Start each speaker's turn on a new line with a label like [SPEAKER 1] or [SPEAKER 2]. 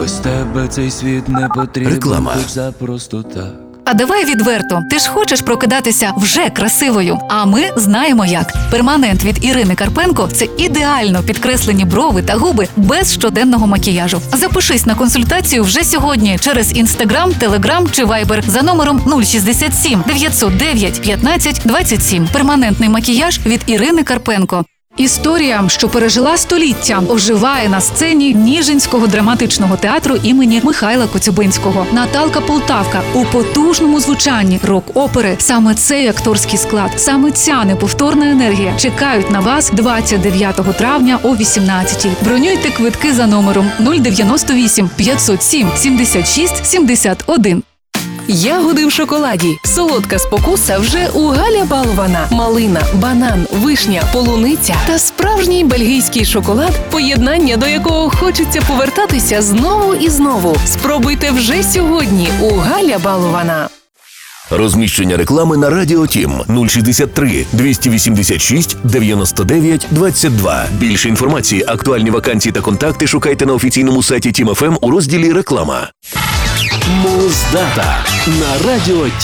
[SPEAKER 1] Без тебе цей світ не потрібен.
[SPEAKER 2] Реклама.
[SPEAKER 1] Хоч за просто так.
[SPEAKER 3] А давай відверто, ти ж хочеш прокидатися вже красивою. А ми знаємо як. Перманент від Ірини Карпенко – це ідеально підкреслені брови та губи без щоденного макіяжу. Запишись на консультацію вже сьогодні через Instagram, Telegram чи Viber за номером 067 909 15 27. Перманентний макіяж від Ірини Карпенко. Історія, що пережила століття, оживає на сцені Ніжинського драматичного театру імені Михайла Коцюбинського. Наталка Полтавка у потужному звучанні рок-опери. Саме цей акторський склад, саме ця неповторна енергія чекають на вас 29 травня о 18-й. Бронюйте квитки за номером 098 507 76 71.
[SPEAKER 4] Ягоди в шоколаді. Солодка спокуса вже у Галя Балована. Малина, банан, вишня, полуниця та справжній бельгійський шоколад, поєднання до якого хочеться повертатися знову і знову. Спробуйте вже сьогодні у Галя Балована.
[SPEAKER 2] Розміщення реклами на Радіо Тім 063 286 99 22. Більше інформації, актуальні вакансії та контакти шукайте на офіційному сайті Тім ФМ у розділі «Реклама». Муздата на Радіо